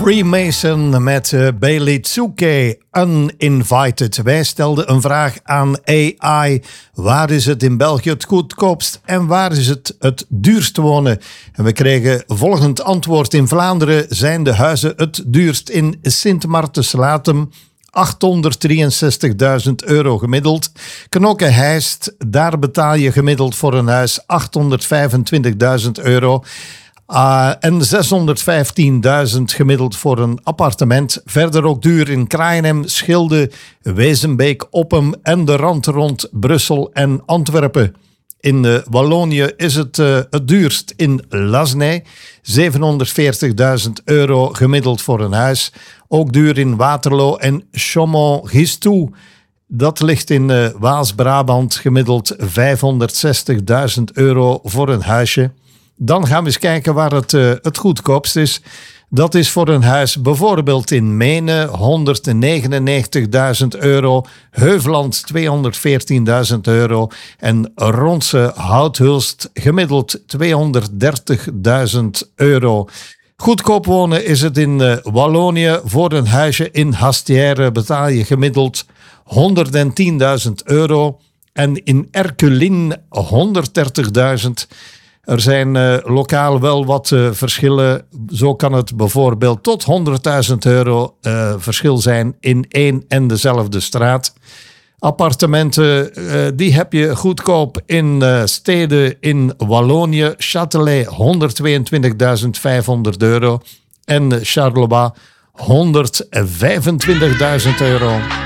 Freemason met Bailey Tsuke, Uninvited. Wij stelden een vraag aan AI. Waar is het in België het goedkoopst en waar is het duurst te wonen? En we kregen volgend antwoord. In Vlaanderen zijn de huizen het duurst. In Sint-Maartens-Latem 863.000 euro gemiddeld. Knokke-Heist, daar betaal je gemiddeld voor een huis 825.000 euro. En 615.000 gemiddeld voor een appartement. Verder ook duur in Kraaienhem, Schilde, Wezenbeek, Oppem en de rand rond Brussel en Antwerpen. In Wallonië is het duurst in Lasnay, 740.000 euro gemiddeld voor een huis. Ook duur in Waterloo en Chaumont-Gistou. Dat ligt in Waals-Brabant, gemiddeld 560.000 euro voor een huisje. Dan gaan we eens kijken waar het goedkoopst is. Dat is voor een huis bijvoorbeeld in Menen 199.000 euro, Heuveland 214.000 euro en Ronse Houthulst gemiddeld 230.000 euro. Goedkoop wonen is het in Wallonië. Voor een huisje in Hastière betaal je gemiddeld 110.000 euro en in Erculin 130.000. Er zijn lokaal wel wat verschillen. Zo kan het bijvoorbeeld tot 100.000 euro verschil zijn in één en dezelfde straat. Appartementen die heb je goedkoop in steden in Wallonië. Châtelet 122.500 euro en Charleroi 125.000 euro.